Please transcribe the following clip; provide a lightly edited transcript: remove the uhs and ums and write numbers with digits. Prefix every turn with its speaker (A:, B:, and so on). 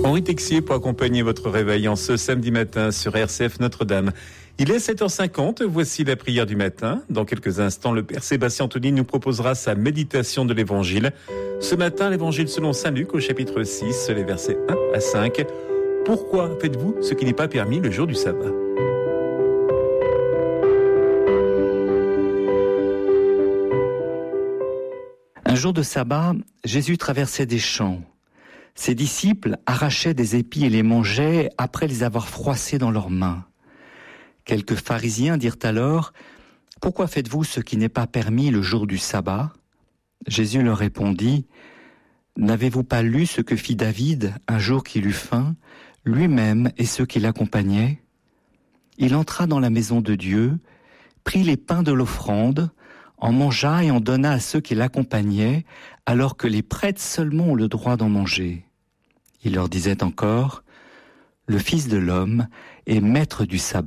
A: Henri Texier pour accompagner votre réveil en ce samedi matin sur RCF Notre-Dame. Il est 7h50, voici la prière du matin. Dans quelques instants, le Père Sébastien Anthony nous proposera sa méditation de l'Évangile. Ce matin, l'Évangile selon Saint Luc au chapitre 6, les versets 1 à 5. Pourquoi faites-vous ce qui n'est pas permis le jour du sabbat ?
B: Un jour de sabbat, Jésus traversait des champs. Ses disciples arrachaient des épis et les mangeaient après les avoir froissés dans leurs mains. Quelques pharisiens dirent alors « Pourquoi faites-vous ce qui n'est pas permis le jour du sabbat ?» Jésus leur répondit « N'avez-vous pas lu ce que fit David un jour qu'il eut faim, lui-même et ceux qui l'accompagnaient ? Il entra dans la maison de Dieu, prit les pains de l'offrande, en mangea et en donna à ceux qui l'accompagnaient, alors que les prêtres seulement ont le droit d'en manger. Il leur disait encore, « Le Fils de l'homme est maître du sabbat. »